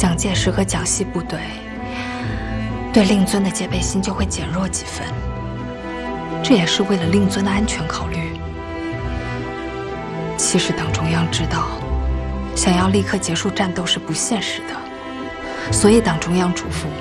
蒋介石和蒋系部队对令尊的戒备心就会减弱几分。这也是为了令尊的安全考虑。其实党中央知道，想要立刻结束战斗是不现实的，所以党中央嘱咐，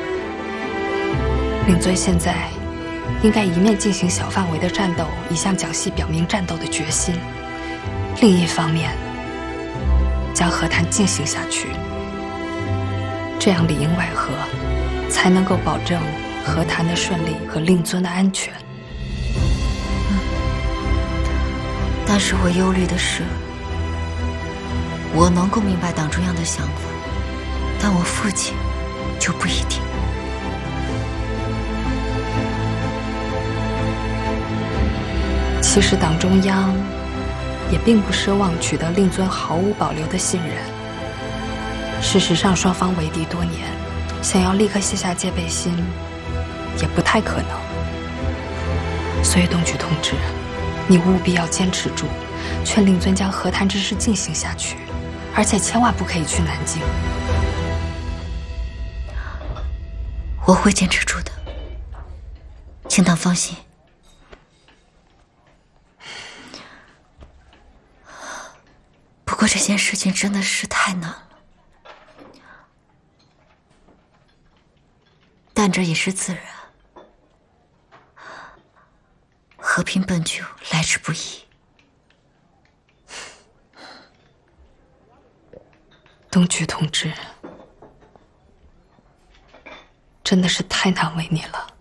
令尊现在应该一面进行小范围的战斗，以向蒋系表明战斗的决心；另一方面，将和谈进行下去，这样里应外合，才能够保证和谈的顺利和令尊的安全。 但是我忧虑的是，我能够明白党中央的想法，但我父亲就不一定。 其实党中央也并不奢望取得令尊毫无保留的信任。事实上，双方为敌多年，想要立刻卸下戒备心，也不太可能。所以东举同志，你务必要坚持住，劝令尊将和谈之事进行下去，而且千万不可以去南京。 我会坚持住的，请党放心。不过这件事情真的是太难了，但这也是自然。和平本就来之不易。 东举同志，真的是太难为你了。